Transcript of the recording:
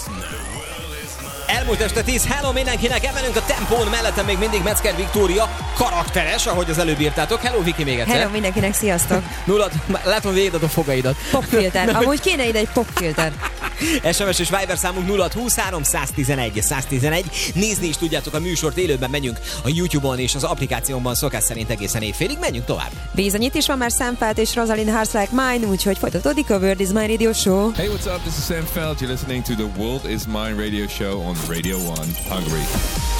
Elmúlt este 10, hello mindenkinek, emelünk a tempón, mellettem még mindig Metzger Viktória, karakteres, ahogy az előbb írtátok. Hello Viki még egyszer. Hello mindenkinek, sziasztok. Látom, végigad a fogaidat. Popfilter, amúgy kéne ide egy popfilter. SMS és Viber számunk 0623 111 111. Nézni is tudjátok a műsort, élőben megyünk a YouTube-on és az applikációban szokás szerint egészen éjfélig. Menjünk tovább. Bizonyít is van már Sam Felt és Rosalind Hearts Like Mine, úgyhogy folytatódik a World is Mine Radio Show. Hey, what's up? This is Sam Felt. You're listening to the World is Mine Radio Show on Radio 1 Hungary.